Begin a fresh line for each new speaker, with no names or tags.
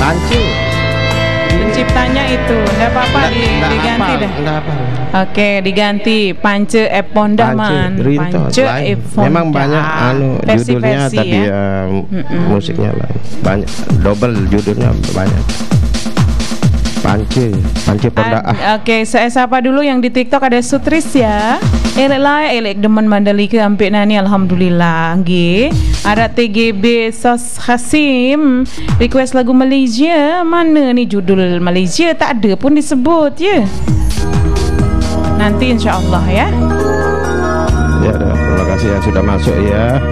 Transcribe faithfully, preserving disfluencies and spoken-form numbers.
Pance.
Penciptanya itu, enggak apa-apa di, diganti
apa,
dah.
apa.
Oke, diganti Pance Eponda man. Pance Eponda.
Memang banyak anu judulnya tapi ya, ya mm -mm. musiknya lah banyak. Double judulnya banyak. Pance, Pance Ponda.
Ah. Oke, saya sapa dulu yang di TikTok ada Sutris ya. Elek lah, elek demen Mandalika ampek nani alhamdulillah. Nggih. Ada T G B Sos Hasim request lagu Malaysia. Mana ni judul Malaysia? Tak ada pun disebut ya. Nanti insya-Allah ya.
Ya, terima kasih yang sudah masuk ya.